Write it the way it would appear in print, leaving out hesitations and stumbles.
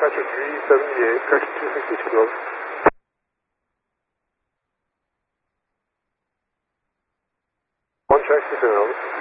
departure 378, correction 262 over. 1 track 6 over.